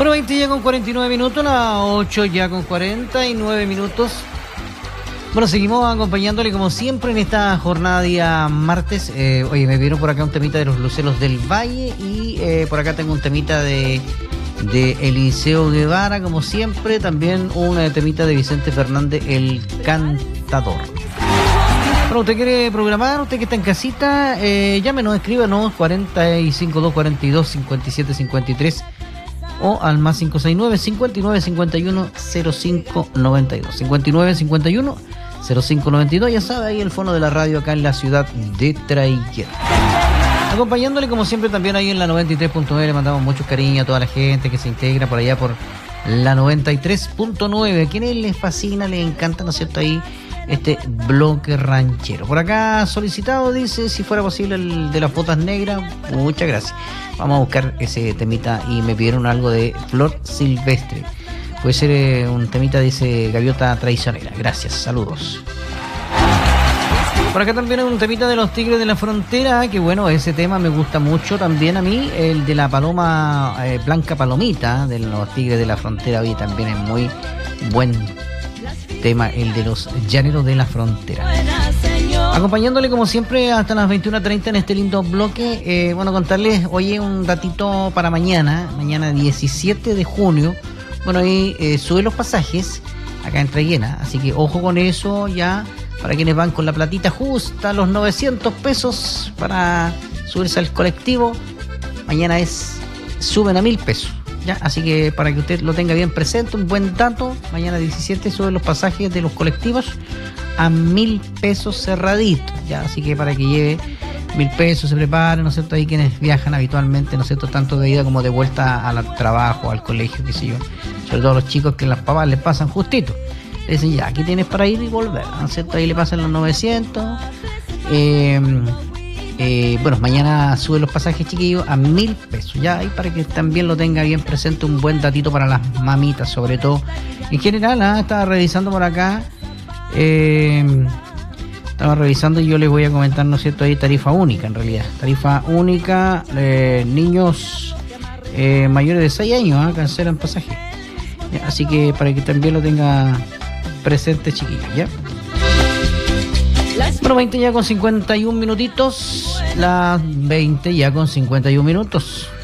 Bueno, 20 ya con 49 minutos, las 8 ya con 49 minutos. Bueno, seguimos acompañándole como siempre en esta jornada día martes. Oye, me vieron por acá un temita de los Luceros del Valle y por acá tengo un temita de Eliseo Guevara, como siempre. También un temita de Vicente Fernández, el cantador. Bueno, usted quiere programar, usted que está en casita, llámenos, escríbanos 45-242-5753 o al más 569-5951-0592. 5951-0592, ya sabe, ahí el fono de la radio acá en la ciudad de Traiguera. Acompañándole como siempre también ahí en la 93.9, le mandamos mucho cariño a toda la gente que se integra por allá por la 93.9, a quienes les fascina, les encanta, ¿no es cierto?, ahí este bloque ranchero. Por acá solicitado, dice, si fuera posible el de las botas negras, muchas gracias. Vamos a buscar ese temita y me pidieron algo de Flor Silvestre. Puede ser un temita, dice Gaviota Traicionera. Gracias, saludos. Por acá también hay un temita de los Tigres de la Frontera, que bueno, ese tema me gusta mucho también a mí, el de la paloma Blanca Palomita, de los Tigres de la Frontera, hoy también es muy buen tema, el de los Llaneros de la Frontera. Acompañándole como siempre hasta las 21:30 en este lindo bloque. Bueno, contarles, oye, un datito para mañana 17 de junio. Bueno, ahí suben los pasajes acá en Traiguera, así que ojo con eso ya, para quienes van con la platita justa, los 900 pesos para subirse al colectivo. Mañana suben a 1.000 pesos. Ya, así que para que usted lo tenga bien presente, un buen dato, mañana 17 suben los pasajes de los colectivos a 1.000 pesos cerraditos, ya, así que para que lleve 1.000 pesos, se preparen, ¿no es cierto?, ahí quienes viajan habitualmente, ¿no es cierto?, tanto de ida como de vuelta al trabajo, al colegio, qué sé yo, sobre todo los chicos que las papás les pasan justito, le dicen ya, aquí tienes para ir y volver, ¿no es cierto?, ahí le pasan los 900, bueno, mañana suben los pasajes, chiquillos, a 1.000 pesos, ya, ahí para que también lo tenga bien presente, un buen datito para las mamitas, sobre todo. En general, estaba revisando por acá, estaba revisando y yo les voy a comentar, ¿no es cierto?, ahí tarifa única, en realidad, tarifa única, niños mayores de 6 años, cancelan pasaje, ya, así que para que también lo tenga presente, chiquillos, ya. Bueno, 20 ya con 51 minutitos. Las 20 ya con 51 minutos.